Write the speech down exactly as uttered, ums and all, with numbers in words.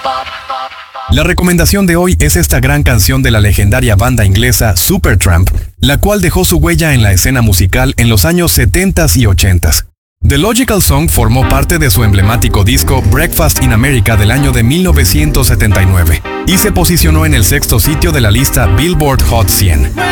La recomendación de hoy es esta gran canción de la legendaria banda inglesa Supertramp, la cual dejó su huella en la escena musical en los años setenta y ochenta. The Logical Song formó parte de su emblemático disco Breakfast in America del año de mil novecientos setenta y nueve y se posicionó en el sexto sitio de la lista Billboard Hot cien.